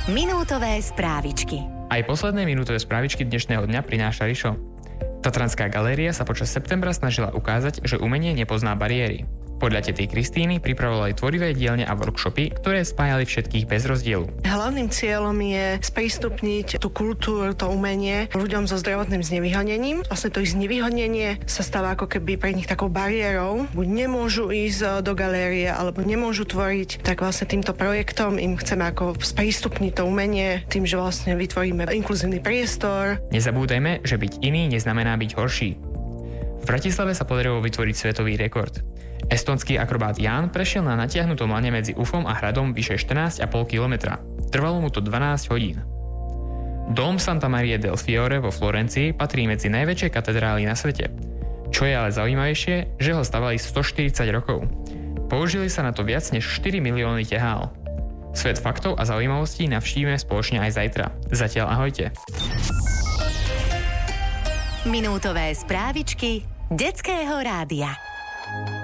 Minútové správičky. Aj posledné minútové správičky dnešného dňa prináša Rišo. Tatranská galéria sa počas septembra snažila ukázať, že umenie nepozná bariéry. Podľa tetej Kristíny pripravovali tvorivé dielne a workshopy, ktoré spájali všetkých bez rozdielu. Hlavným cieľom je sprístupniť tú kultúru, to umenie ľuďom so zdravotným znevýhodnením. Vlastne to ich znevýhodnenie sa stáva ako keby pre nich takou bariérou. Buď nemôžu ísť do galérie, alebo nemôžu tvoriť. Tak vlastne týmto projektom im chceme ako sprístupniť to umenie tým, že vlastne vytvoríme inkluzívny priestor. Nezabúdajme, že byť iný neznamená byť horší. V Bratislave sa podarilo vytvoriť svetový rekord. Estonský akrobát Jan prešiel na natiahnutom lane medzi Ufom a hradom vyše 14,5 km. Trvalo mu to 12 hodín. Dom Santa Maria del Fiore vo Florencii patrí medzi najväčšie katedrály na svete. Čo je ale zaujímavejšie, že ho stavali 140 rokov. Použili sa na to viac než 4 milióny tehál. Svet faktov a zaujímavostí navštívime spoločne aj zajtra. Zatiaľ ahojte. Minútové správičky Detského rádia.